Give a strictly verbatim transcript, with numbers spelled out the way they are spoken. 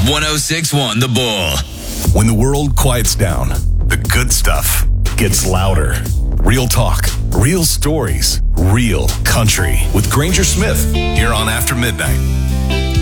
one oh six point one The Bull. When the world quiets down, the good stuff gets louder. Real talk, real stories, real country. With Granger Smith, here on After Midnight.